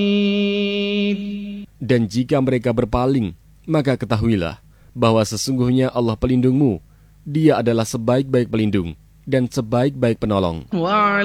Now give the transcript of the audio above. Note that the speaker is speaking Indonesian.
Dan jika mereka berpaling, maka ketahuilah bahwa sesungguhnya Allah pelindungmu. Dia adalah sebaik-baik pelindung dan sebaik-baik penolong.